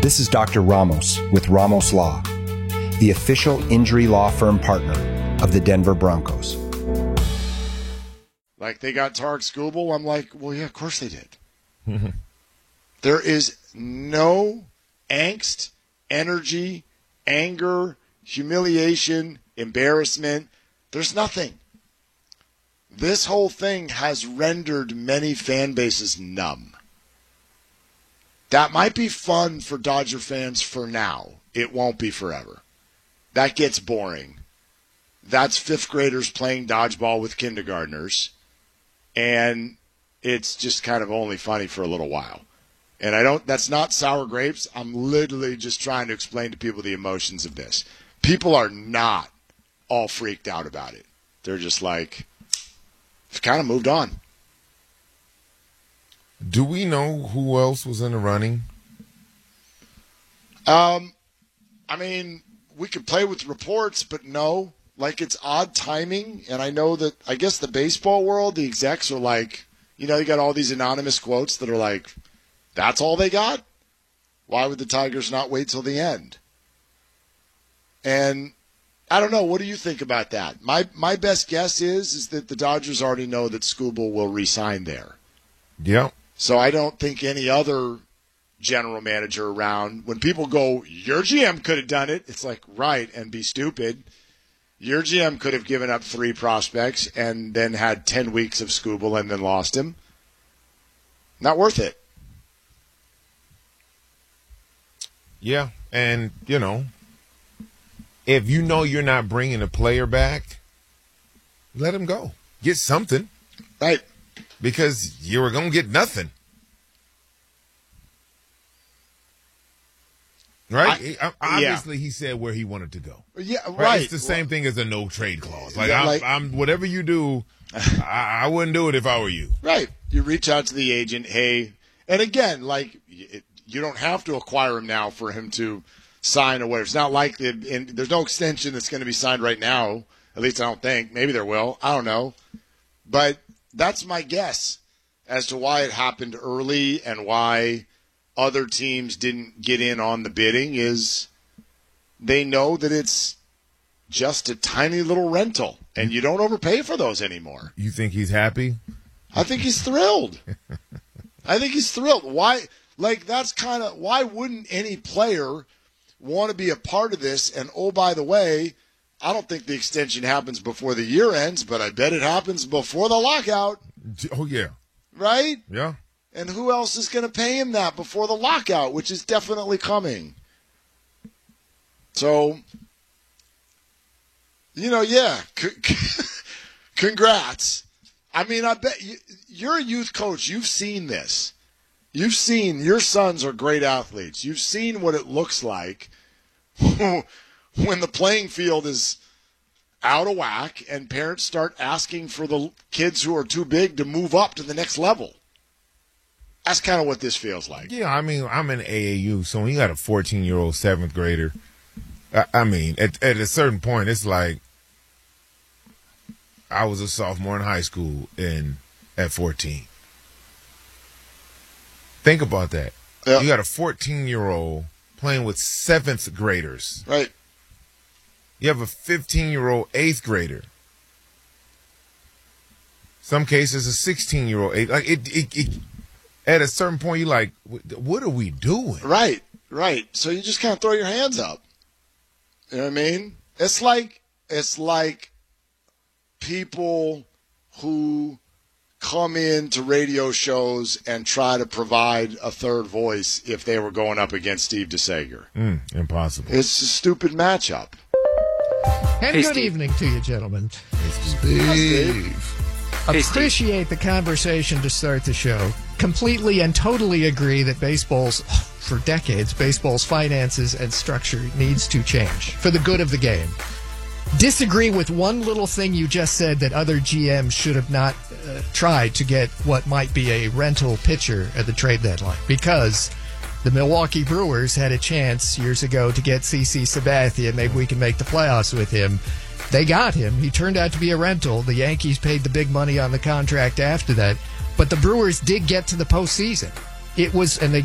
This is Dr. Ramos with Ramos Law, the official injury law firm partner of the Denver Broncos. Like they got Tarek Skubal? I'm like, well, yeah, of course they did. There is no angst, energy, anger, humiliation, embarrassment. There's nothing. This whole thing has rendered many fan bases numb. That might be fun for Dodger fans for now. It won't be forever. That gets boring. That's fifth graders playing dodgeball with kindergartners. And it's just kind of only funny for a little while. And that's not sour grapes. I'm literally just trying to explain to people the emotions of this. People are not all freaked out about it. They're just like, they've kind of moved on. Do we know who else was in the running? I mean, we could play with reports, but no. Like, it's odd timing, and I know that, I guess the baseball world, the execs are like, you got all these anonymous quotes that are like, that's all they got? Why would the Tigers not wait till the end? And I don't know. What do you think about that? My best guess is that the Dodgers already know that Skubal will re-sign there. Yep. So I don't think any other general manager around, when people go, your GM could have done it, it's like, right, and be stupid. Your GM could have given up 3 prospects and then had 10 weeks of Skubal and then lost him. Not worth it. Yeah, and, if you know you're not bringing a player back, let him go. Get something. Right. Because you were going to get nothing. Right? Obviously, he said where he wanted to go. Yeah, right. It's the same thing as a no-trade clause. I'm whatever you do, I wouldn't do it if I were you. Right. You reach out to the agent, hey, and again, you don't have to acquire him now for him to sign or whatever. It's not like there's no extension that's going to be signed right now. At least I don't think. Maybe there will. I don't know. But that's my guess as to why it happened early and why other teams didn't get in on the bidding is they know that it's just a tiny little rental, and you don't overpay for those anymore. You think he's happy? I think he's thrilled. Why? Why wouldn't any player want to be a part of this? And, oh, by the way, I don't think the extension happens before the year ends, but I bet it happens before the lockout. Oh, yeah. Right? Yeah. And who else is going to pay him that before the lockout, which is definitely coming? So, yeah. Congrats. I mean, I bet you're a youth coach. You've seen this. You've seen your sons are great athletes. You've seen what it looks like when the playing field is out of whack and parents start asking for the kids who are too big to move up to the next level. That's kind of what this feels like. Yeah, I mean, I'm in AAU, so when you got a 14-year-old 7th grader, I mean, at a certain point, it's like I was a sophomore in high school at 14. Think about that. Yep. You got a 14-year-old playing with 7th graders. Right. You have a 15-year-old 8th grader. Some cases, a 16-year-old 8th. Like at a certain point, you're like, what are we doing? Right. So you just kind of throw your hands up. You know what I mean? It's like people who come into radio shows and try to provide a third voice if they were going up against Steve DeSager. Impossible. It's a stupid matchup. And Hey, good Steve. evening to you, gentlemen. Steve. Hey, Steve. Appreciate the conversation to start the show. Completely and totally agree that for decades, baseball's finances and structure needs to change for the good of the game. Disagree with one little thing you just said, that other GMs should have not tried to get what might be a rental pitcher at the trade deadline, because the Milwaukee Brewers had a chance years ago to get CC Sabathia. Maybe we can make the playoffs with him. They got him. He turned out to be a rental. The Yankees paid the big money on the contract after that. But the Brewers did get to the postseason. And they